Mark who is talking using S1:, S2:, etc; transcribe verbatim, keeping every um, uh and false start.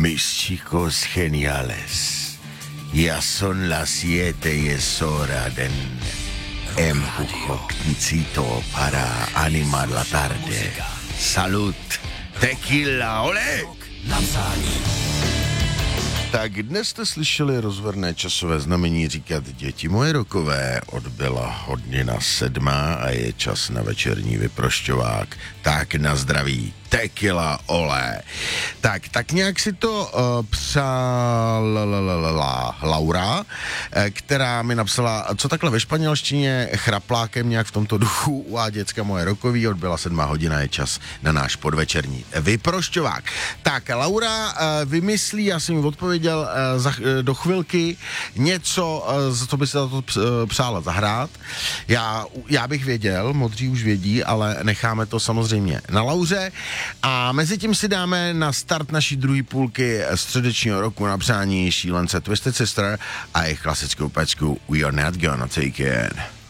S1: Mis chicos geniales, ya son las siete y es hora de empujoncito para animar la tarde. Salud, tequila, ole! Tak dnes jste slyšeli rozverné časové znamení říkat děti moje rokové. Odbyla hodina sedmá a je čas na večerní vyprošťovák. Tak na zdraví, tequila, olé. Tak, tak nějak si to uh, přála Laura, která mi napsala, co takhle ve španělštině chraplákem nějak v tomto duchu u a děcka moje rokový, odbyla sedmá hodina, je čas na náš podvečerní vyprošťovák. Tak, Laura uh, vymyslí, já jsem mi odpověděl uh, za, uh, do chvilky něco, uh, co by se za to uh, přála zahrát. Já, já bych věděl, modří už vědí, ale necháme to samozřejmě na Lauře. A mezi tím si dáme na start naší druhé půlky středečního roku na přání šílence Twisted Sister a jejich klasickou pecku We Are Not Gonna Take It.